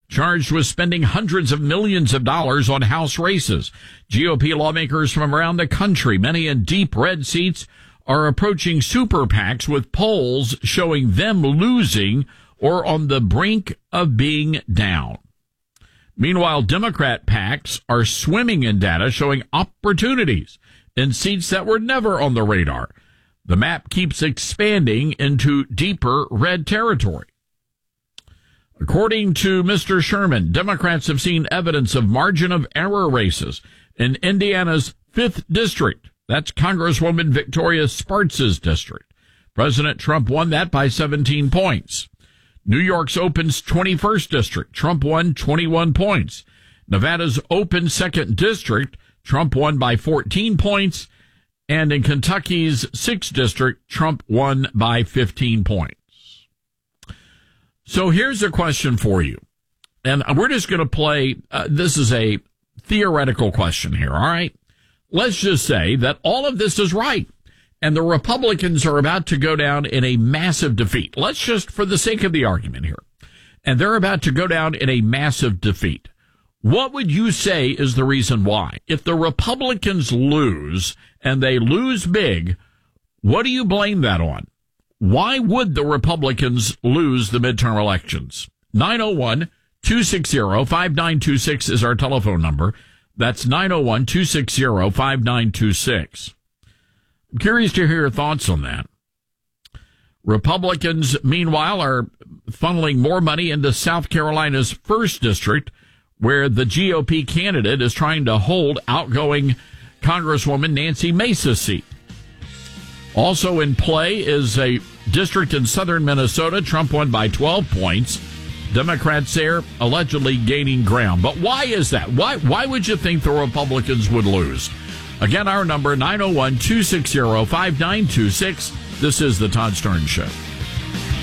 charged with spending hundreds of millions of dollars on House races. GOP lawmakers from around the country, many in deep red seats, are approaching super PACs with polls showing them losing or on the brink of being down. Meanwhile, Democrat PACs are swimming in data showing opportunities in seats that were never on the radar. The map keeps expanding into deeper red territory. According to Mr. Sherman, Democrats have seen evidence of margin of error races in Indiana's 5th district. That's Congresswoman Victoria Spartz's district. President Trump won that by 17 points. New York's open 21st district, Trump won 21 points. Nevada's open 2nd district, Trump won by 14 points. And in Kentucky's 6th district, Trump won by 15 points. So here's a question for you. And we're just going to play, this is a theoretical question here, all right? Let's just say that all of this is right, and the Republicans are about to go down in a massive defeat. Let's just, for the sake of the argument here, and they're about to go down in a massive defeat. What would you say is the reason why? If the Republicans lose, and they lose big, what do you blame that on? Why would the Republicans lose the midterm elections? 901-260-5926 is our telephone number. That's 901-260-5926. I'm curious to hear your thoughts on that. Republicans, meanwhile, are funneling more money into South Carolina's 1st district, where the GOP candidate is trying to hold outgoing Congresswoman Nancy Mace's seat. Also in play is a district in southern Minnesota. Trump won by 12 points. Democrats there allegedly gaining ground. But why is that? Why would you think the Republicans would lose? Again, our number, 901-260-5926. This is the Todd Starnes Show.